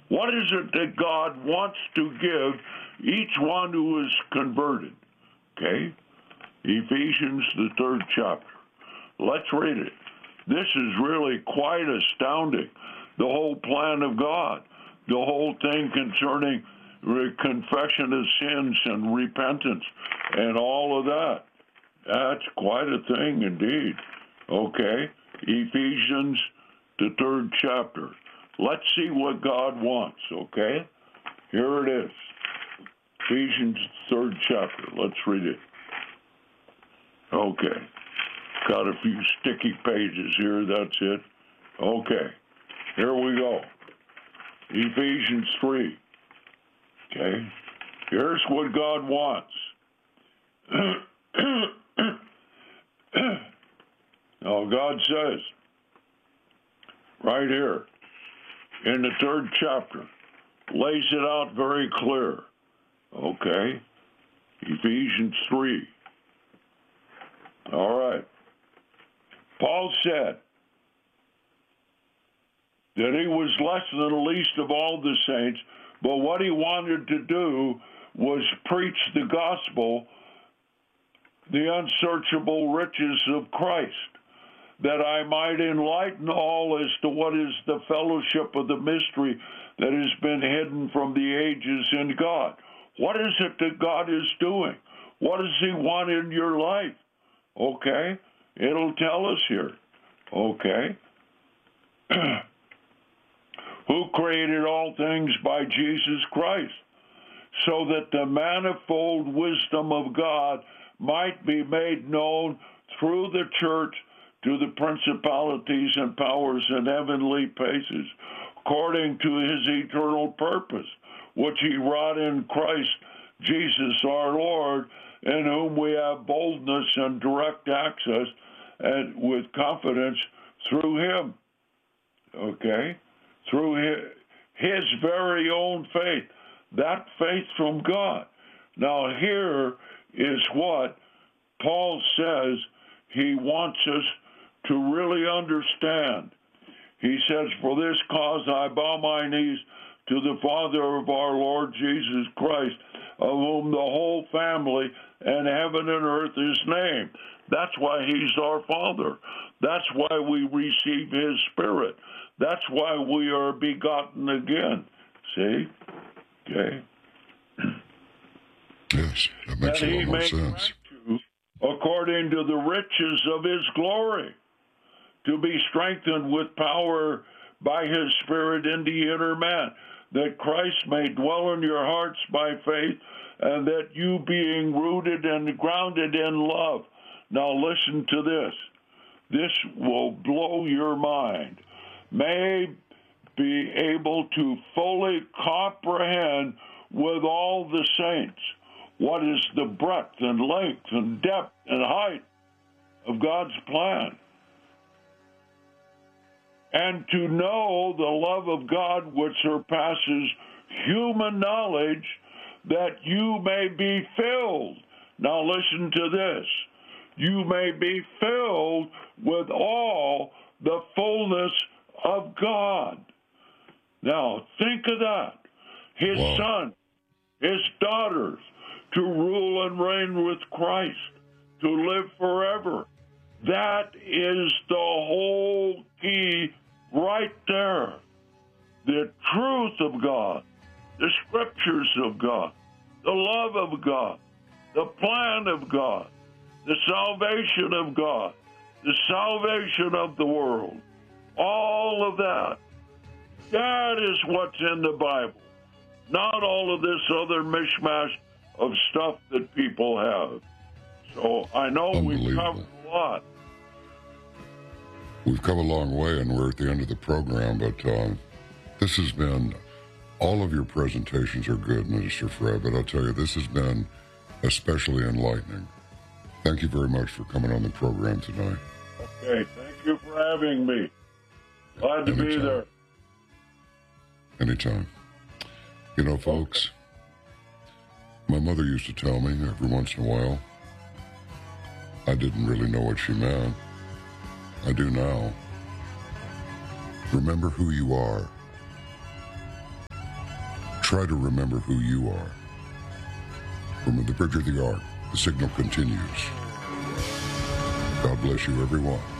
What is it that God wants to give each one who is converted? Okay? Ephesians, the 3rd chapter. Let's read it. This is really quite astounding. The whole plan of God, the whole thing concerning confession of sins and repentance and all of that. That's quite a thing indeed. Okay? Ephesians, the 3rd chapter. Let's see what God wants, okay? Here it is. Ephesians, 3rd chapter. Let's read it. Okay. Got a few sticky pages here. That's it. Okay. Here we go. Ephesians 3. Okay. Here's what God wants. Now, God says, right here, in the 3rd chapter, lays it out very clear. Okay? Ephesians 3. All right. Paul said that he was less than the least of all the saints, but what he wanted to do was preach the gospel, the unsearchable riches of Christ, that I might enlighten all as to what is the fellowship of the mystery that has been hidden from the ages in God. What is it that God is doing? What does he want in your life? Okay? It'll tell us here. Okay? Who created all things by Jesus Christ, so that the manifold wisdom of God might be made known through the church to the principalities and powers in heavenly places, according to his eternal purpose, which he wrought in Christ Jesus our Lord, in whom we have boldness and direct access and with confidence through him. Okay? Through his very own faith. That faith from God. Now here is what Paul says he wants us to really understand. He says, for this cause I bow my knees to the Father of our Lord Jesus Christ, of whom the whole family and heaven and earth is named. That's why he's our Father. That's why we receive his Spirit. That's why we are begotten again. See? Okay. Yes, that makes a lot more sense. According to the riches of his glory, to be strengthened with power by his Spirit in the inner man, that Christ may dwell in your hearts by faith, and that you being rooted and grounded in love. Now listen to this. This will blow your mind. May be able to fully comprehend with all the saints what is the breadth and length and depth and height of God's plan, and to know the love of God which surpasses human knowledge, that you may be filled. Now listen to this. You may be filled with all the fullness of God. Now think of that. His son, his daughters, to rule and reign with Christ, to live forever. That is the whole key right there. The truth of God, the scriptures of God, the love of God, the plan of God, the salvation of God, the salvation of the world, all of that. That is what's in the Bible, not all of this other mishmash of stuff that people have. So I know we've covered a lot. We've come a long way, and we're at the end of the program, but this has been, all of your presentations are good, Minister Fred, but I'll tell you, this has been especially enlightening. Thank you very much for coming on the program tonight. Okay, thank you for having me. Glad to be there. Anytime. You know, folks, my mother used to tell me every once in a while, I didn't really know what she meant. I do now. Remember who you are. try to remember who you are. From the Bridge of the Ark, the signal continues. God bless you, everyone.